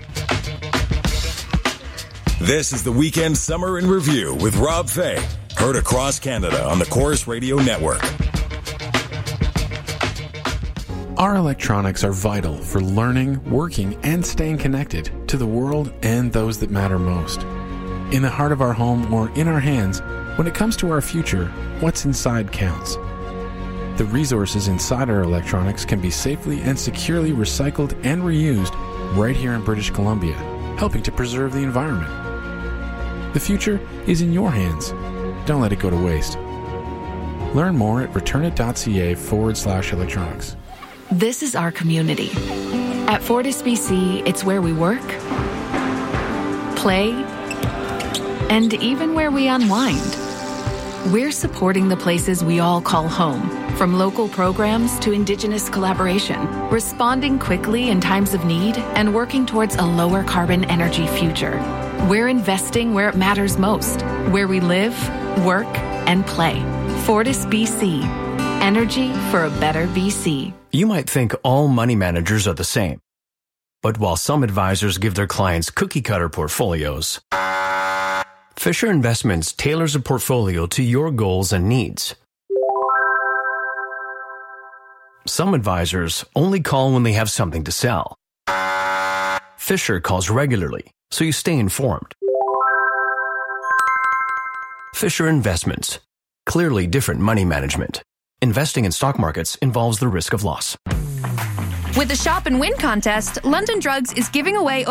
This is the Weekend Summer in Review with Rob Fay. Heard across Canada on the Corus Radio Network. Our electronics are vital for learning, working, and staying connected to the world and those that matter most. In the heart of our home or in our hands, when it comes to our future, what's inside counts. The resources inside our electronics can be safely and securely recycled and reused right here in British Columbia, helping to preserve the environment. The future is in your hands. Don't let it go to waste. Learn more at returnit.ca forward slash electronics. This is our community. At Fortis B C, it's where we work, play, and even where we unwind. We're supporting the places we all call home, from local programs to Indigenous collaboration, responding quickly in times of need and working towards a lower carbon energy future. We're investing where it matters most, where we live, work, and play. Fortis B C. Energy for a better B C. You might think all money managers are the same. But while some advisors give their clients cookie-cutter portfolios, Fisher Investments tailors a portfolio to your goals and needs. Some advisors only call when they have something to sell. Fisher calls regularly, so you stay informed. Fisher Investments. Clearly different money management. Investing in stock markets involves the risk of loss. With the Shop and Win contest, London Drugs is giving away